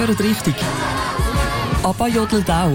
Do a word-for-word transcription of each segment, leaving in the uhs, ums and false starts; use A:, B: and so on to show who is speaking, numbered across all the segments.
A: Hört richtig. Aber jodelt auch.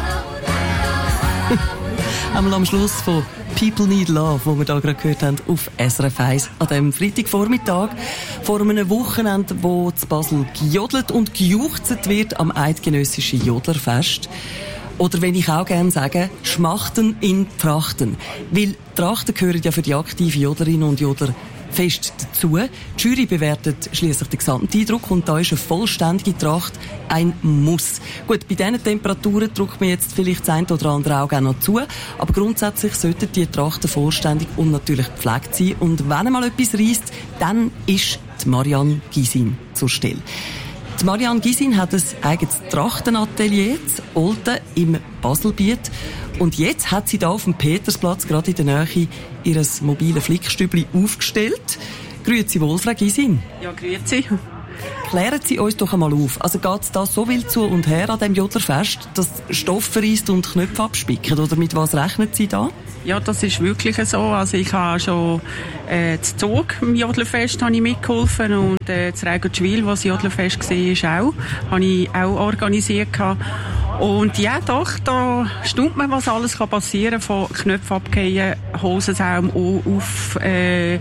A: Einmal am Schluss von People Need Love, wo wir da gerade gehört haben, auf S R F eins an diesem Freitagvormittag. Vor einem Wochenende, wo zu Basel gejodelt und gejuchzt wird am eidgenössischen Jodlerfest. Oder wenn ich auch gerne sage, Schmachten in Trachten. Weil Trachten gehören ja für die aktive Jodlerinnen und Jodler fest dazu. Die Jury bewertet schliesslich den Gesamteindruck und da ist eine vollständige Tracht ein Muss. Gut, bei diesen Temperaturen drückt mir jetzt vielleicht das eine oder andere Auge auch noch zu, aber grundsätzlich sollten die Trachten vollständig und natürlich gepflegt sein. Und wenn mal etwas reisst, dann ist die Marianne Gysin zur Stelle. Die Marianne Gysin hat ein eigenes Trachtenatelier in Olten im Baselbiet. Und jetzt hat sie da auf dem Petersplatz gerade in der Nähe ihr mobiles Flickstübli aufgestellt. Grüezi wohl, Frau Gysin.
B: Ja, grüezi.
A: Klären Sie uns doch einmal auf. Also geht es da so wild zu und her an diesem Jodlerfest, dass Stoff verreisst und Knöpfe abspicken? Oder mit was rechnen Sie da?
B: Ja, das ist wirklich so. Also ich habe schon äh, das Zug im Jodlerfest habe ich mitgeholfen und äh, das Regenschwil, was das Jodlerfest war, auch, habe ich auch organisiert gehabt. Und ja, doch, da staunt man, was alles kann passieren, von Knöpfe abgehen, Hosensaum auf, äh,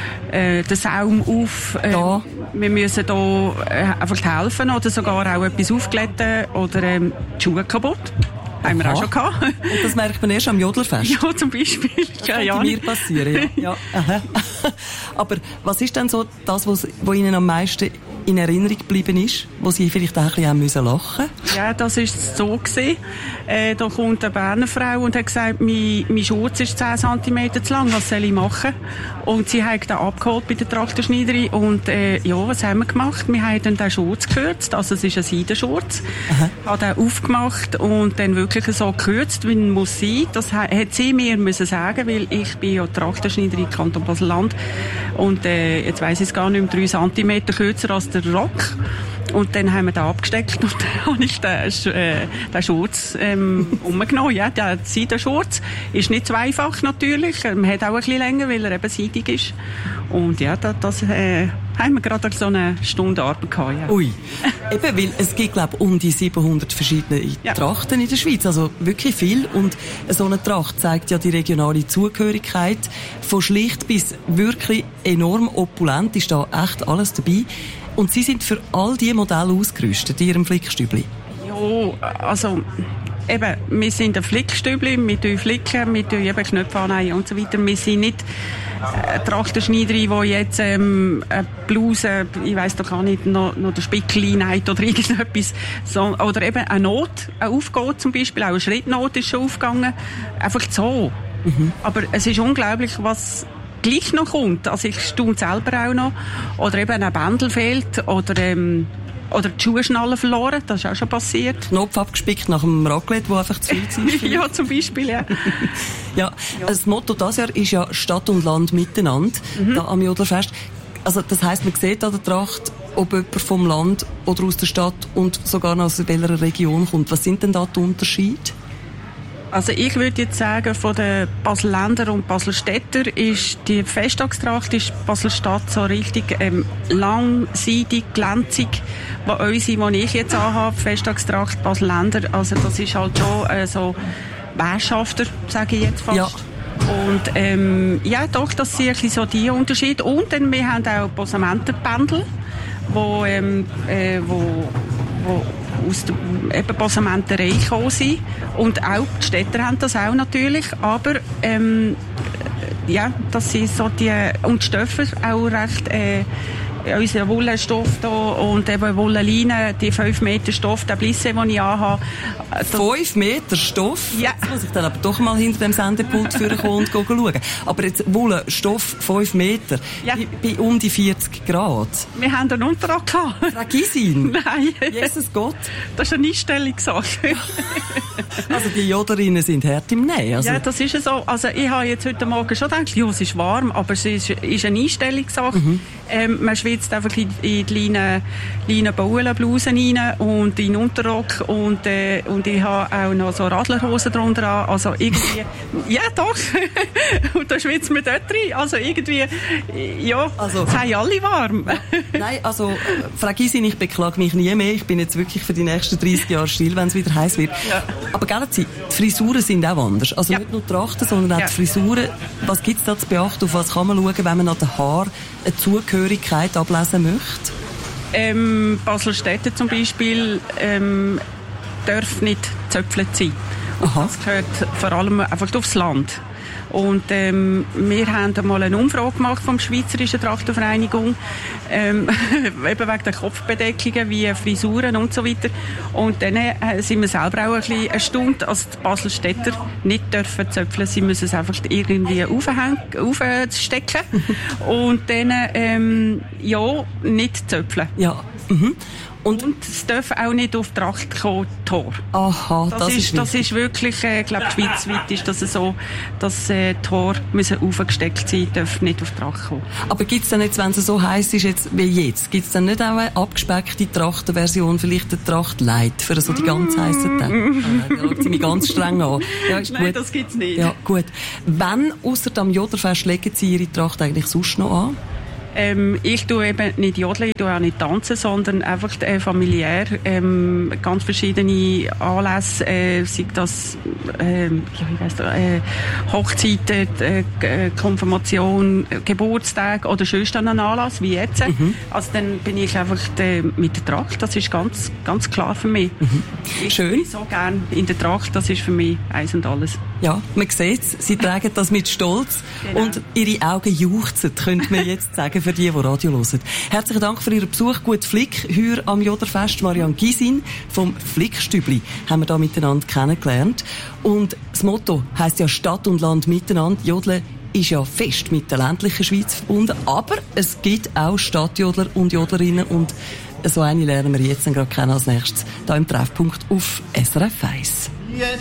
B: äh, den Saum auf. Äh,
A: ja.
B: Wir müssen da äh, einfach helfen oder sogar auch etwas aufglätten oder ähm, die Schuhe kaputt. Haben wir auch schon gehabt.
A: Und das merkt man erst am Jodlerfest?
B: Ja, zum Beispiel.
A: Das könnte ja, mir passieren, ja. ja. Aha. Aber was ist denn so das, was, was Ihnen am meisten in Erinnerung geblieben ist, wo Sie vielleicht auch ein bisschen müssen lachen mussten?
B: Ja, das war so gewesen. Äh, da kommt eine Berner Frau und hat gesagt, mein, mein Schurz ist zehn Zentimeter zu lang, was soll ich machen? Und sie hat den abgeholt bei der Trachtenschneiderin und äh, ja, was haben wir gemacht? Wir haben dann den Schurz gekürzt, also es ist ein Seidenschurz, hat den aufgemacht und dann wirklich so gekürzt, wie man muss sein. Das hat sie mir müssen sagen, weil ich bin ja Trachtenschneiderin im Kanton Basel-Land und äh, jetzt weiss ich es gar nicht mehr, drei Zentimeter kürzer als der Rock. Und dann haben wir den abgesteckt und dann habe ich den, äh, den Schurz ähm, umgenommen. Ja, der Seidenschurz ist nicht so einfach natürlich. Man hat auch ein bisschen länger, weil er eben seidig ist. Und ja, das, das äh, haben wir gerade so eine Stunde Arbeit gehabt. Ja.
A: Ui, eben, weil es gibt, glaube ich, um die siebenhundert verschiedene ja. Trachten in der Schweiz. Also wirklich viel. Und so eine Tracht zeigt ja die regionale Zugehörigkeit. Von schlicht bis wirklich enorm opulent ist da echt alles dabei. Und Sie sind für all diese Modelle ausgerüstet in Ihrem Flickstübli?
B: Ja, also eben, wir sind ein Flickstübli, wir tun Flicken, wir tun eben Knöpfe annähen und so weiter. Wir sind nicht eine Trachtenschneiderin, die jetzt ähm, eine Bluse, ich weiss doch gar nicht, noch, noch den Spickel einnäht oder irgendetwas. So, oder eben eine Not, eine Aufgeht zum Beispiel, auch eine Schrittnot ist schon aufgegangen. Einfach so. Mhm. Aber es ist unglaublich, was gleich noch kommt. Also ich staune selber auch noch. Oder eben ein Bändel fehlt oder ähm, oder die Schuhschnalle verloren, das ist auch schon passiert.
A: Knopf abgespickt nach dem Raclette, wo einfach zu viel war.
B: Ja, zum Beispiel, ja.
A: ja. Ja, das Motto dieses Jahr ist ja Stadt und Land miteinander, mhm. da am Jodlerfest. Also das heisst, man sieht an der Tracht, ob jemand vom Land oder aus der Stadt und sogar noch aus welcher Region kommt. Was sind denn da die Unterschiede?
B: Also ich würde jetzt sagen, von den Baselländer und Baselstädter ist die Festtagstracht ist Baselstadt so richtig ähm, lang, seidig, glänzig. Wo unsere, die ich jetzt anhabe, Festtagstracht Baselländer, also das ist halt schon äh, so Währschafter, sage ich jetzt fast.
A: Ja.
B: Und ähm, ja, doch, das sind so die Unterschiede. Und dann, wir haben auch Posamentenpendel, wo, ähm, äh, wo, wo aus der eben Posamenterei gekommen sind. Und auch die Städter haben das auch natürlich. Aber ähm, ja, das sind so die, und die Stoffe auch recht, äh, unser Wollenstoff da und eben Wollenleine, die fünf Meter Stoff, der Blisse, den ich anhabe.
A: fünf Meter Stoff?
B: Ja.
A: Jetzt muss ich dann aber doch mal hinter dem Sendepult vorkommen und schauen. Aber jetzt Wollenstoff fünf Meter, ja. bei, bei um die vierzig Grad.
B: Wir haben einen Untertrag gehabt.
A: Frau Gysin?
B: Nein.
A: Jesus Gott.
B: Das ist eine Einstellungssache.
A: Also die Jodlerinnen sind hart im Nähen. Also.
B: Ja, das ist so. Also ich habe jetzt heute Morgen schon gedacht, ja, es ist warm, aber es ist, ist eine Einstellungssache. Mhm. Ähm, man schwitzt einfach in, in die Leinen, Leinen Baulenblusen rein und in den Unterrock und, äh, und ich habe auch noch so Radlerhosen drunter an. Also irgendwie, ja doch, und da schwitzt man dort rein. Also irgendwie, ja, also, es haben alle warm.
A: Nein, also Frau Gysin, ich beklage mich nie mehr. Ich bin jetzt wirklich für die nächsten dreissig Jahre still, wenn es wieder heiß wird. Ja. Aber gell, die Frisuren sind auch anders. Also ja. nicht nur Trachten, sondern auch ja. die Frisuren. Was gibt es da zu beachten? Auf was kann man schauen, wenn man an den Haaren eine Zugehörigkeit ablesen möchte?
B: Ähm, Basel-Städte zum Beispiel ähm, darf nicht zöpfelt sein. Aha. Das gehört vor allem einfach aufs Land. Und ähm, wir haben einmal eine Umfrage gemacht vom Schweizerischen Trachtenvereinigung, ähm, eben wegen der Kopfbedeckungen wie Frisuren und so weiter. Und dann äh, sind wir selber auch ein bisschen erstaunt, dass die Baselstädter nicht dürfen zöpfeln. Sie müssen es einfach irgendwie aufhängen, aufstecken und dann ähm, ja, nicht zöpfeln.
A: Ja. Mhm.
B: Und, und es darf auch nicht auf die Tracht kommen, Tor.
A: Aha,
B: das,
A: das
B: ist,
A: ist
B: das ist wirklich, äh, ich glaube, schweizweit ist das so, dass äh, Tor müssen aufgesteckt sein, darf nicht auf die Tracht kommen.
A: Aber gibt es dann jetzt, wenn es so heiß ist jetzt, wie jetzt, gibt es dann nicht auch eine abgespeckte Trachtenversion, vielleicht eine Tracht Light für so die ganz heißen Tage? Mm. Da schaut sie mich ganz streng an. Ja, ist
B: Nein,
A: gut.
B: Das gibt's nicht.
A: Ja, gut. Wann, ausser am Joderfest, legen Sie Ihre Tracht eigentlich sonst noch an?
B: Ähm, ich tue eben nicht jodeln, ich tue auch nicht tanzen, sondern einfach äh, familiär, ähm, ganz verschiedene Anlässe, äh, sei das äh, ja, ich weiss, äh, Hochzeiten, äh, Konfirmation, Geburtstag oder sonst einen Anlass, wie jetzt. Mhm. Also dann bin ich einfach äh, mit der Tracht, das ist ganz, ganz klar für mich. Mhm. Ich
A: Schön.
B: bin so gerne in der Tracht, das ist für mich eins und alles.
A: Ja, man sieht es, Sie tragen das mit Stolz genau. Und Ihre Augen juchzen, könnte man jetzt sagen, für die, die Radio hören. Herzlichen Dank für Ihren Besuch. Gut Flick, hier am Joderfest. Marianne Gysin vom Flickstübli haben wir da miteinander kennengelernt. Und das Motto heisst ja Stadt und Land miteinander. Jodeln ist ja fest mit der ländlichen Schweiz verbunden, aber es gibt auch Stadtjodler und Jodlerinnen und so eine lernen wir jetzt gerade kennen als nächstes, da im Treffpunkt auf S R F eins.